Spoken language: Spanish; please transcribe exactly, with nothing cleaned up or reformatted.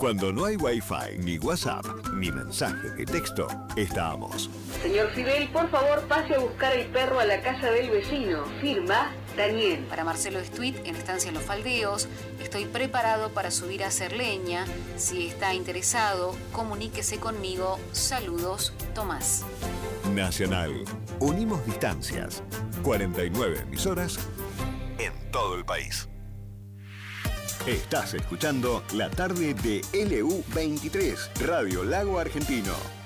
Cuando no hay Wi-Fi, ni WhatsApp, ni mensaje de texto, estamos. Señor Fidel, por favor, pase a buscar el perro a la casa del vecino. Firma, Daniel. Para Marcelo Estuit, en Estancia Los Faldeos, estoy preparado para subir a hacer leña. Si está interesado, comuníquese conmigo. Saludos, Tomás. Nacional. Unimos distancias. cuarenta y nueve emisoras en todo el país. Estás escuchando la tarde de L U veintitrés, Radio Lago Argentino.